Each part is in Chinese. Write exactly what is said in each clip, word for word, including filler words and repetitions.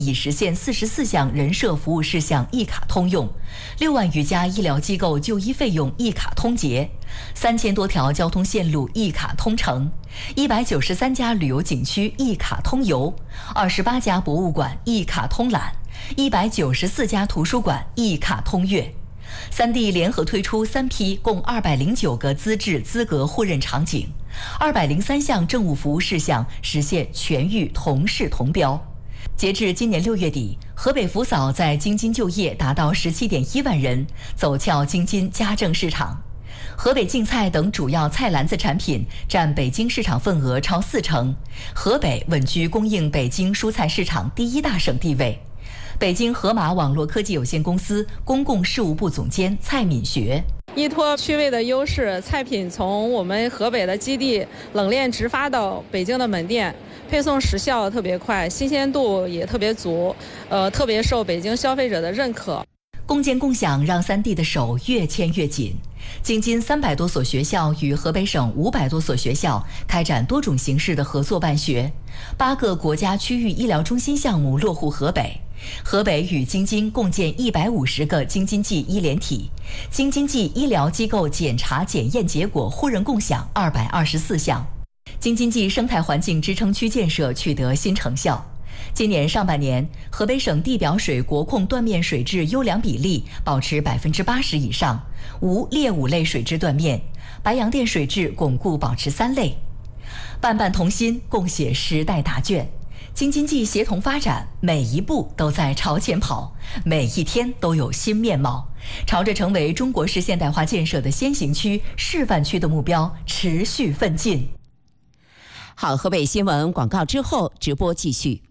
已实现四十四项人社服务事项一卡通用，六万余家医疗机构就医费用一卡通结，三千多条交通线路一卡通乘，一百九十三家旅游景区一卡通游，二十八家博物馆一卡通览，一百九十四家图书馆一卡通阅。三地联合推出三批共二百零九个资质资格互认场景，二百零三项政务服务事项实现全域同视同标。截至今年六月底，河北福嫂在京津就业达到十七点一万人，走俏京津家政市场。河北净菜等主要菜篮子产品占北京市场份额超四成，河北稳居供应北京蔬菜市场第一大省地位。北京河马网络科技有限公司公共事务部总监蔡敏学。 依托区位的优势，菜品从我们河北的基地冷链直发到北京的门店，配送时效特别快，新鲜度也特别足，呃，特别受北京消费者的认可。 共建共享让三地的手越牵越紧。京津三百多所学校与河北省五百多所学校开展多种形式的合作办学，八个国家区域医疗中心项目落户河北。河北与京津共建一百五十个京津冀医联体，京津冀医疗机构检查检验结果互认共享二百二十四项。京津冀生态环境支撑区建设取得新成效。今年上半年，河北省地表水国控断面水质优良比例保持百分之八十以上，无劣五类水质断面，白洋淀水质巩固保持三类。伴伴同心，共写时代答卷。京津冀协同发展，每一步都在朝前跑，每一天都有新面貌，朝着成为中国式现代化建设的先行区、示范区的目标持续奋进。 好，河北新闻广告之后，直播继续。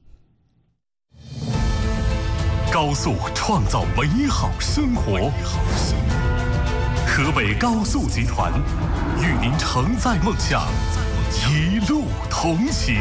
高速创造美好生活，河北高速集团与您承载梦想，一路同行。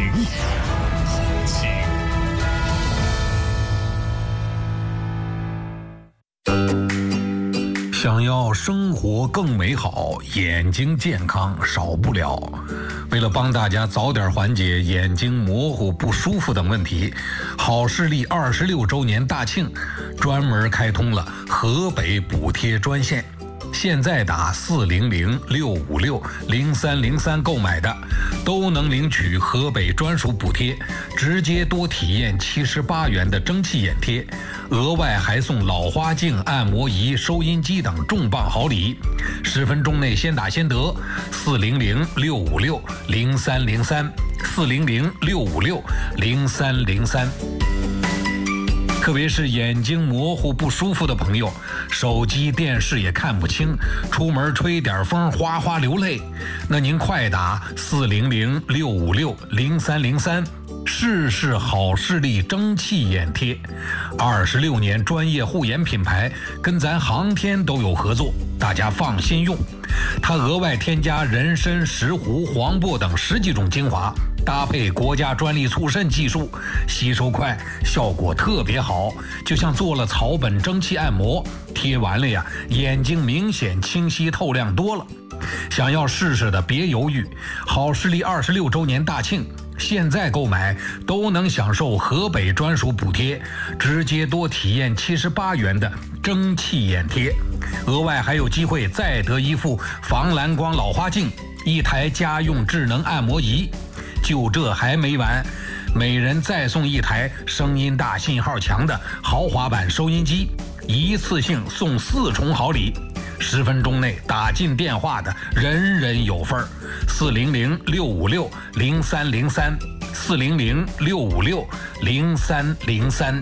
想要生活更美好，眼睛健康少不了。为了帮大家早点缓解眼睛模糊不舒服等问题，好视力二十六周年大庆专门开通了河北补贴专线。现在打四零零六五六零三零三购买的，都能领取河北专属补贴，直接多体验七十八元的蒸汽眼贴，额外还送老花镜、按摩仪、收音机等重磅好礼。十分钟内先打先得，四零零六五六零三零三，四零零六五六零三零三。特别是眼睛模糊不舒服的朋友，手机电视也看不清，出门吹点风哗哗流泪，那您快打四零零六五六零三零三，试试好视力蒸汽眼贴。二十六年专业护眼品牌，跟咱航天都有合作，大家放心用。它额外添加人参、石斛、黄柏等十几种精华，搭配国家专利促渗技术，吸收快，效果特别好，就像做了草本蒸汽按摩，贴完了呀，眼睛明显清晰透亮多了。想要试试的别犹豫，好视力二十六周年大庆，现在购买都能享受河北专属补贴，直接多体验七十八元的蒸汽眼贴，额外还有机会再得一副防蓝光老花镜，一台家用智能按摩仪。就这还没完，每人再送一台声音大、信号强的豪华版收音机，一次性送四重好礼。十分钟内打进电话的人人有份儿。四零零六五六零三零三，四零零六五六零三零三。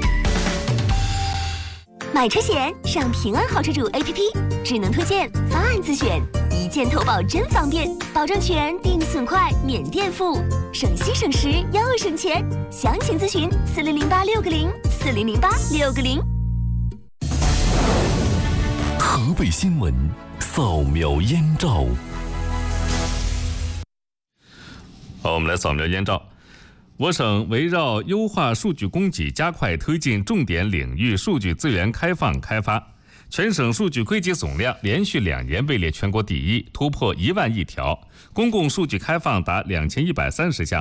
买车险上平安好车主 A P P， 智能推荐，方案自选，一键投保真方便，保证全，定损快，免垫付，省心省时又省钱。详情咨询四零零八六个零，四零零八六个零。 河北新闻扫描燕赵。好，我们来扫描燕赵。我省围绕优化数据供给，加快推进重点领域数据资源开放开发，全省数据归集总量连续两年位列全国第一，突破一万亿条，公共数据开放达两千一百三十项，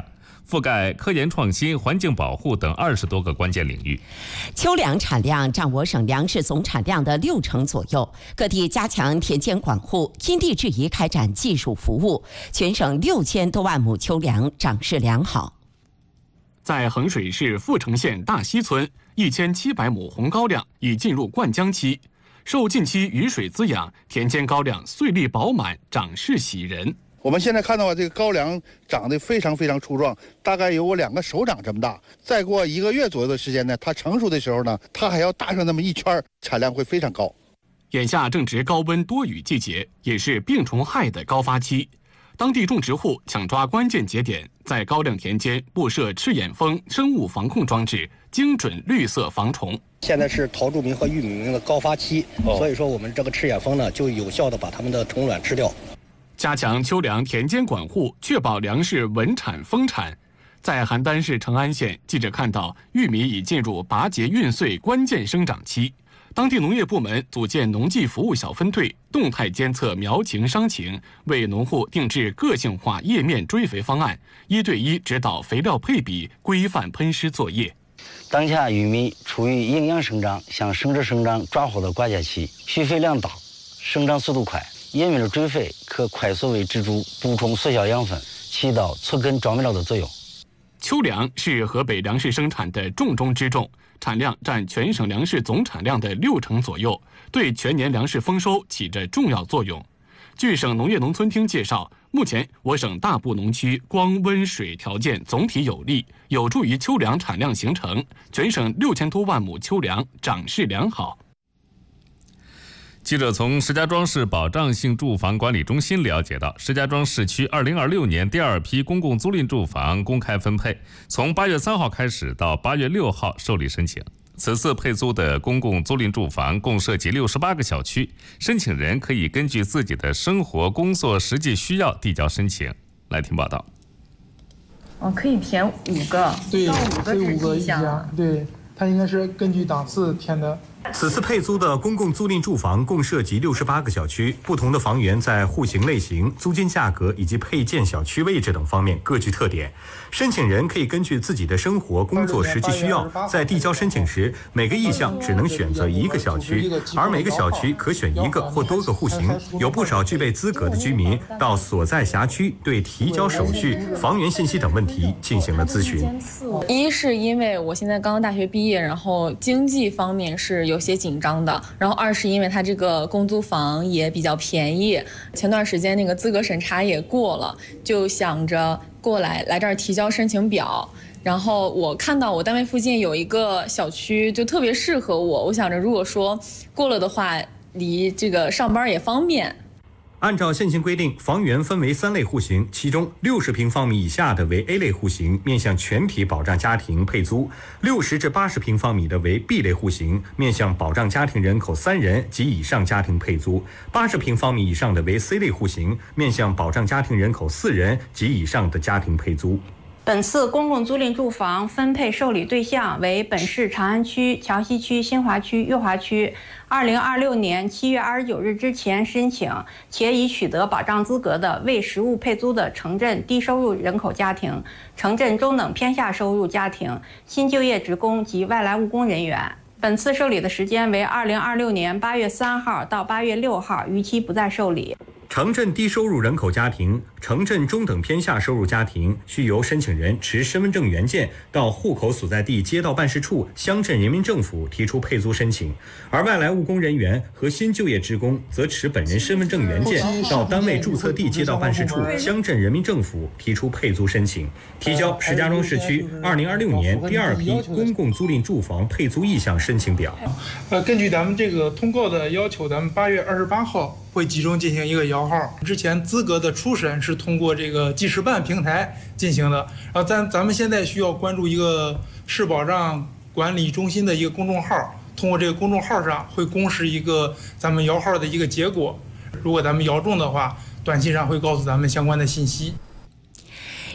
覆盖科研创新、环境保护等二十多个关键领域。 秋粮产量占我省粮食总产量的六成左右，各地加强田间管护，因地制宜开展技术服务，全省六千多万亩秋粮长势良好。 在衡水市阜城县大溪村，一千七百亩红高粱已进入灌浆期，受近期雨水滋养，田间高粱穗粒饱满，长势喜人。 我们现在看到啊，这个高粱长得非常非常粗壮，大概有我两个手掌这么大。再过一个月左右的时间呢，它成熟的时候呢，它还要大上那么一圈，产量会非常高。 眼下正值高温多雨季节，也是病虫害的高发期。当地种植户抢抓关键节点，在高粱田间布设赤眼蜂生物防控装置，精准绿色防虫。 现在是桃竹茗和玉米茗的高发期，哦、所以说我们这个赤眼蜂呢，就有效的把它们的虫卵吃掉。 加强秋粮田间管护，确保粮食稳产丰产。在邯郸市成安县，记者看到玉米已进入拔节孕穗关键生长期。当地农业部门组建农技服务小分队，动态监测苗情伤情，为农户定制个性化叶面追肥方案，一对一指导肥料配比，规范喷施作业。 当下玉米处于营养生长向生殖生长抓获的关键期，需肥量大，生长速度快，叶面的追肥可快速为植株补充所需养分，起到促根长苗料的作用。 秋粮是河北粮食生产的重中之重，产量占全省粮食总产量的六成左右，对全年粮食丰收起着重要作用。据省农业农村厅介绍，目前我省大部农区光温水条件总体有利，有助于秋粮产量形成，全省六千多万亩秋粮长势良好。 记者从石家庄市保障性住房管理中心了解到，石家庄市区二零二六年第二批公共租赁住房公开分配，从八月三号开始到八月六号受理申请。此次配租的公共租赁住房共涉及六十八个小区，申请人可以根据自己的生活、工作实际需要递交申请。来听报道。 哦，可以填五个， 对， 到五个五个一项， 对，它应该是根据档次填的。 此次配租的公共租赁住房共涉及六十八个小区，不同的房源在户型类型、租金价格以及配建小区位置等方面各具特点。申请人可以根据自己的生活、工作实际需要，在递交申请时，每个意向只能选择一个小区，而每个小区可选一个或多个户型。有不少具备资格的居民到所在辖区对提交手续、房源信息等问题进行了咨询。 一是因为我现在刚刚大学毕业，然后经济方面是有些紧张的，然后二是因为它这个公租房也比较便宜，前段时间那个资格审查也过了，就想着过来来这儿提交申请表。然后我看到我单位附近有一个小区就特别适合我，我想着如果说过了的话，离这个上班也方便。 按照现行规定，房源分为三类户型，其中六十平方米以下的为 A 类户型，面向全体保障家庭配租；六十至八十平方米的为 B 类户型，面向保障家庭人口三人及以上家庭配租；八十平方米以上的为 C 类户型，面向保障家庭人口四人及以上的家庭配租。 本次公共租赁住房分配受理对象为本市长安区、桥西区、新华区、裕华区，二零二六年七月二十九日之前申请且已取得保障资格的为实物配租的城镇低收入人口家庭、城镇中等偏下收入家庭、新就业职工及外来务工人员。本次受理的时间为二零二六年八月三号到八月六号，逾期不再受理。 城镇低收入人口家庭、城镇中等偏下收入家庭需由申请人持身份证原件到户口所在地街道办事处、乡镇人民政府提出配租申请；而外来务工人员和新就业职工则持本人身份证原件到单位注册地街道办事处、乡镇人民政府提出配租申请，提交石家庄市区二零二六年第二批公共租赁住房配租意向申请表。 呃，根据咱们这个通告的要求，咱们八月二十八号会集中进行一个摇号。之前资格的初审是通过这个记事办平台进行的，然后咱咱们现在需要关注一个市保障管理中心的一个公众号，通过这个公众号上会公示一个咱们摇号的一个结果，如果咱们摇中的话，短信上会告诉咱们相关的信息。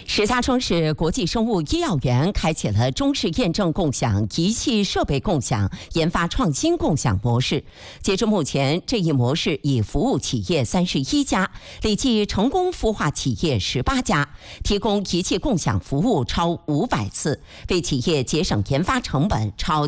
石家庄市国际生物医药园开启了中式验证共享、仪器设备共享、研发创新共享模式。截至目前，这一模式已服务企业三十一家，累计成功孵化企业十八家，提供仪器共享服务超五百次，为企业节省研发成本超